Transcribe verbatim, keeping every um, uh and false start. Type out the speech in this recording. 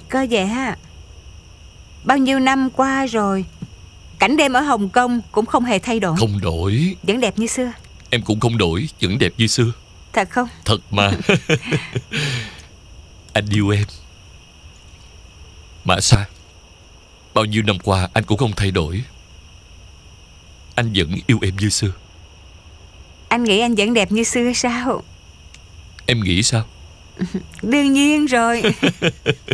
Có vẻ ha, bao nhiêu năm qua rồi, cảnh đêm ở Hồng Kông cũng không hề thay đổi. Không đổi. Vẫn đẹp như xưa. Em cũng không đổi, vẫn đẹp như xưa. Thật không? Thật mà. Anh yêu em. Mã Sa, bao nhiêu năm qua anh cũng không thay đổi. Anh vẫn yêu em như xưa. Anh nghĩ anh vẫn đẹp như xưa sao? Em nghĩ sao? Đương nhiên rồi.